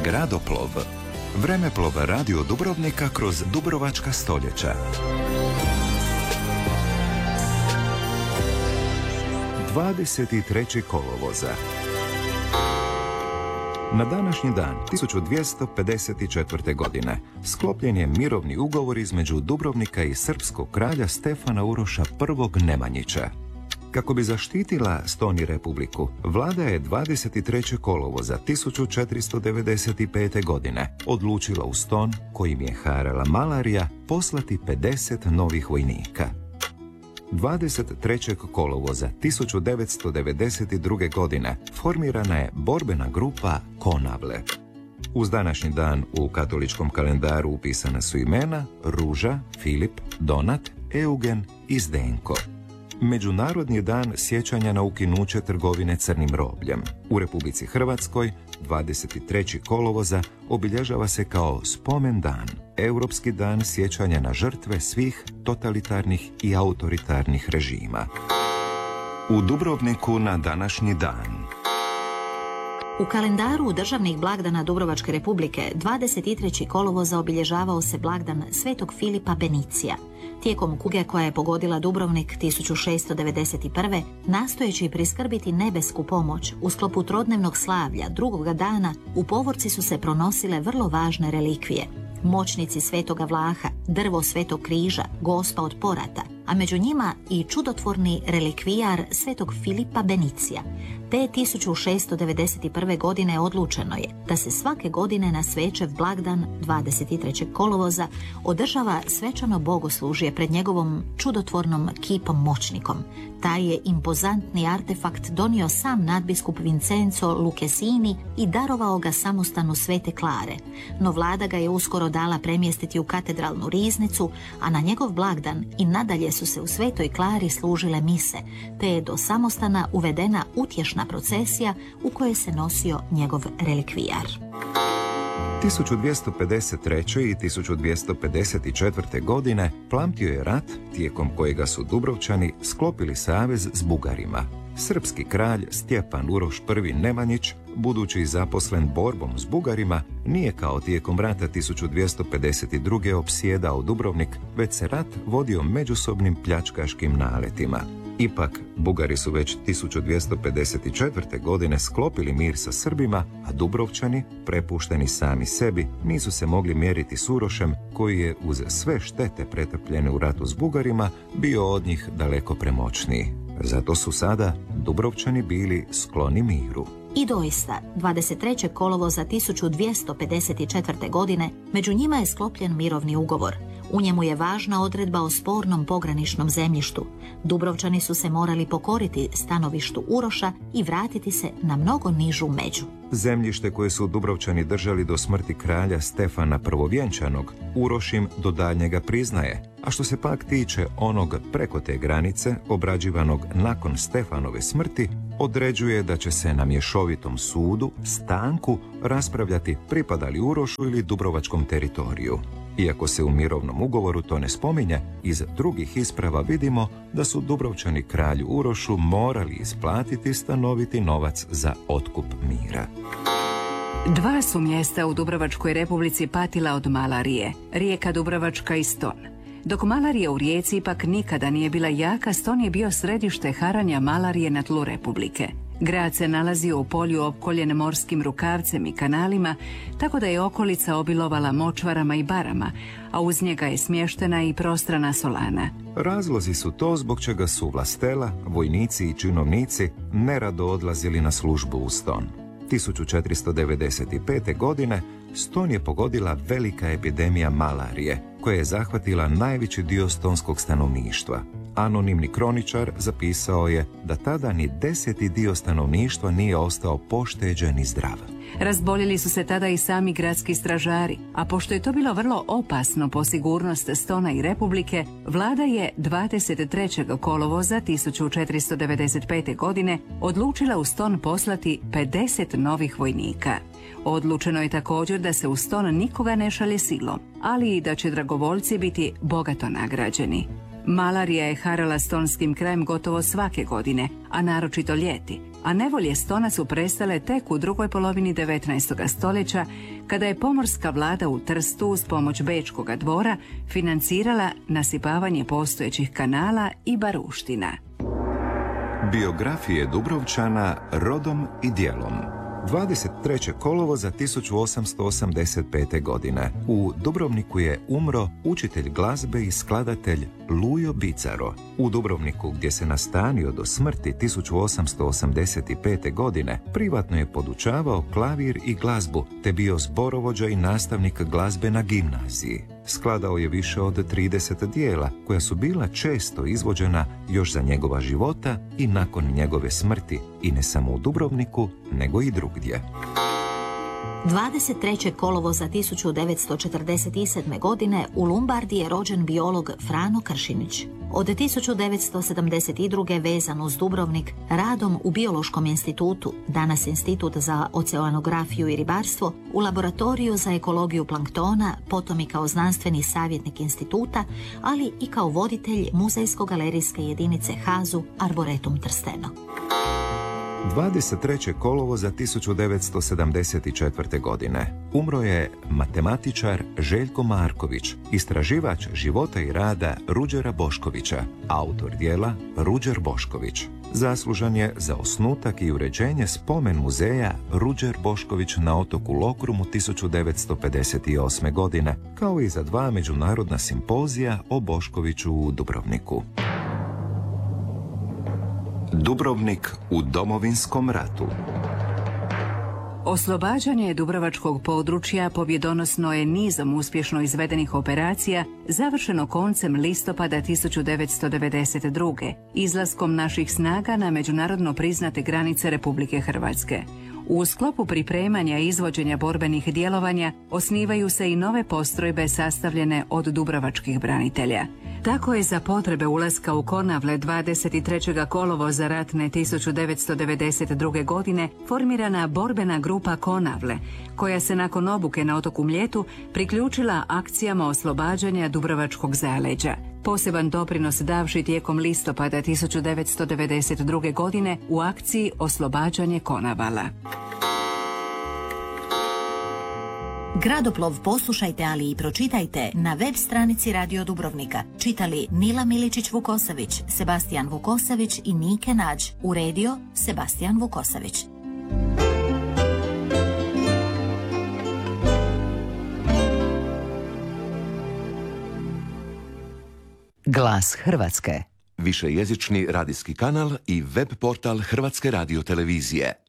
Gradoplov. Vremeplov radio Dubrovnika kroz dubrovačka stoljeća. 23. kolovoza. Na današnji dan, 1254. godine, sklopljen je mirovni ugovor između Dubrovnika i srpskog kralja Stefana Uroša I. Nemanjića. Kako bi zaštitila Ston i Republiku, vlada je 23. kolovoza 1495. godine odlučila u Ston, kojim je harala malarija, poslati 50 novih vojnika. 23. kolovoza 1992. godine formirana je borbena grupa Konavle. Uz današnji dan u katoličkom kalendaru upisana su imena Ruža, Filip, Donat, Eugen i Zdenko. Međunarodni dan sjećanja na ukinuće trgovine crnim robljem. U Republici Hrvatskoj 23. kolovoza obilježava se kao spomen dan, Europski dan sjećanja na žrtve svih totalitarnih i autoritarnih režima. U Dubrovniku na današnji dan. U kalendaru državnih blagdana Dubrovačke Republike 23. kolovoza obilježavao se blagdan Svetog Filipa Benicija. Tijekom kuge koja je pogodila Dubrovnik 1691. nastojeći priskrbiti nebesku pomoć u sklopu trodnevnog slavlja drugoga dana u povorci su se pronosile vrlo važne relikvije. Moćnici Svetoga Vlaha, drvo Svetog križa, Gospa od porata, a među njima i čudotvorni relikvijar Svetog Filipa Benicija. Te 1691. godine odlučeno je da se svake godine na Svećev blagdan 23. kolovoza održava svečano bogoslužje pred njegovom čudotvornom kipom moćnikom. Taj je impozantni artefakt donio sam nadbiskup Vincenzo Lucchesini i darovao ga samostanu Svete Klare, no vlada ga je uskoro dala premjestiti u katedralnu riznicu, a na njegov blagdan i nadalje su se u Svetoj Klari služile mise, te je do samostana uvedena utješna procesija u kojoj se nosio njegov relikvijar. 1253. i 1254. godine plamtio je rat tijekom kojega su Dubrovčani sklopili savez s Bugarima. Srpski kralj Stjepan Uroš I. Nemanjić, budući zaposlen borbom s Bugarima, nije kao tijekom rata 1252. opsjedao Dubrovnik, već se rat vodio međusobnim pljačkaškim naletima. Ipak, Bugari su već 1254. godine sklopili mir sa Srbima, a Dubrovčani, prepušteni sami sebi, nisu se mogli mjeriti s Urošem, koji je uz sve štete pretrpljene u ratu s Bugarima bio od njih daleko premoćniji. Zato su sada Dubrovčani bili skloni miru. I doista, 23. kolovoza 1254. godine među njima je sklopljen mirovni ugovor. U njemu je važna odredba o spornom pograničnom zemljištu. Dubrovčani su se morali pokoriti stanovištu Uroša i vratiti se na mnogo nižu među. Zemljište koje su Dubrovčani držali do smrti kralja Stefana Prvovjenčanog, Uroš im do daljnjega priznaje, a što se pak tiče onog preko te granice, obrađivanog nakon Stefanove smrti, određuje da će se na mješovitom sudu, stanku, raspravljati pripada li Urošu ili Dubrovačkom teritoriju. Iako se u mirovnom ugovoru to ne spominje, iz drugih isprava vidimo da su Dubrovčani kralju Urošu morali isplatiti stanoviti novac za otkup mira. Dva su mjesta u Dubrovačkoj Republici patila od malarije, rijeka Dubrovačka i Ston. Dok malarija u rijeci ipak nikada nije bila jaka, Ston je bio središte haranja malarije na tlu Republike. Grad se nalazio u polju opkoljen morskim rukavcem i kanalima, tako da je okolica obilovala močvarama i barama, a uz njega je smještena i prostrana solana. Razlozi su to zbog čega su vlastela, vojnici i činovnici nerado odlazili na službu u Ston. 1495. godine Ston je pogodila velika epidemija malarije, koja je zahvatila najveći dio stonskog stanovništva. Anonimni kroničar zapisao je da tada ni 10. dio stanovništva nije ostao pošteđen i zdrav. Razboljeli su se tada i sami gradski stražari, a pošto je to bilo vrlo opasno po sigurnost Stona i Republike, vlada je 23. kolovoza 1495. godine odlučila u Ston poslati 50 novih vojnika. Odlučeno je također da se u Ston nikoga ne šalje silom, ali i da će dragovoljci biti bogato nagrađeni. Malarija je harala stonskim krajem gotovo svake godine, a naročito ljeti, a nevolje Stona su prestale tek u drugoj polovini 19. stoljeća, kada je pomorska vlada u Trstu uz pomoć Bečkoga dvora financirala nasipavanje postojećih kanala i baruština. Biografije Dubrovčana rodom i djelom. 23. kolovoza 1885. godine u Dubrovniku je umro učitelj glazbe i skladatelj Lujo Bicaro. U Dubrovniku, gdje se nastanio do smrti 1885. godine, privatno je podučavao klavir i glazbu, te bio zborovođa i nastavnik glazbe na gimnaziji. Skladao je više od 30 dijela, koja su bila često izvođena još za njegova života i nakon njegove smrti, i ne samo u Dubrovniku, nego i drugdje. 23. kolovoza 1947. godine u Lumbardi je rođen biolog Frano Kršinić. Od 1972. vezan uz Dubrovnik radom u Biološkom institutu, danas Institut za oceanografiju i ribarstvo, u laboratoriju za ekologiju planktona, potom i kao znanstveni savjetnik instituta, ali i kao voditelj muzejsko-galerijske jedinice HAZU Arboretum Trsteno. 23. kolovoza 1974. godine umro je matematičar Željko Marković, istraživač života i rada Ruđera Boškovića, autor dijela Ruđer Bošković. Zaslužan je za osnutak i uređenje spomen muzeja Ruđer Bošković na otoku Lokrumu 1958. godine, kao i za 2 međunarodna simpozija o Boškoviću u Dubrovniku. Dubrovnik u Domovinskom ratu. Oslobađanje dubrovačkog područja pobjedonosno je nizom uspješno izvedenih operacija završeno koncem listopada 1992. izlaskom naših snaga na međunarodno priznate granice Republike Hrvatske. U sklopu pripremanja i izvođenja borbenih djelovanja osnivaju se i nove postrojbe sastavljene od dubrovačkih branitelja. Tako je za potrebe ulaska u Konavle 23. kolovoza ratne 1992. godine formirana borbena grupa Konavle, koja se nakon obuke na otoku Mljetu priključila akcijama oslobađanja dubrovačkog zaleđa. Poseban doprinos davši tijekom listopada 1992. godine u akciji Oslobađanje Konavala. Gradoplov poslušajte, ali i pročitajte na web stranici Radio Dubrovnika. Čitali Nila Miličić-Vukosavić, Sebastijan Vukosavić i Nike Nađ. Uredio Sebastijan Vukosavić. Glas Hrvatske. Višejezični radijski kanal i web portal Hrvatske radiotelevizije.